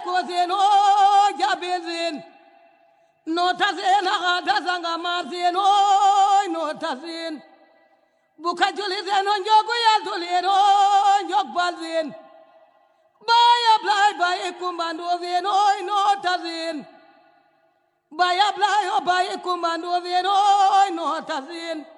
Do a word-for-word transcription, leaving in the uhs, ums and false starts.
kozen o jabezin no tazen aga dazanga marzen o no tazen buka julizen on jogo yal tolero jog balzen baya blay baye kumbando zen o no tazen baya blay o baye kumbando zen o no tazen